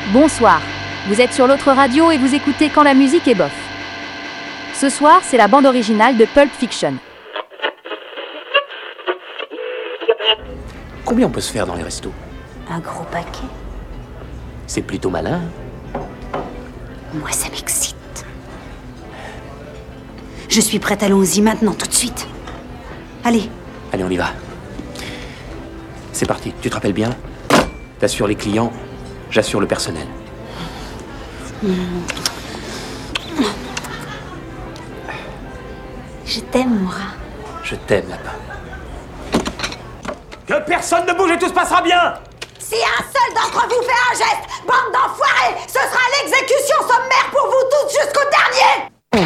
Bonsoir, vous êtes sur l'autre radio et vous écoutez Quand la musique est bof. Ce soir, c'est la bande originale de Pulp Fiction. Combien on peut se faire dans les restos? Un gros paquet. C'est plutôt malin. Moi, ça m'excite. Je suis prête, allons-y maintenant, tout de suite. Allez. Allez, on y va. C'est parti, tu te rappelles bien? T'assures les clients, j'assure le personnel. Je t'aime, Moura. Je t'aime, lapin. Que personne ne bouge et tout se passera bien! Si un seul d'entre vous fait un geste, bande d'enfoirés, ce sera l'exécution sommaire pour vous tous jusqu'au dernier!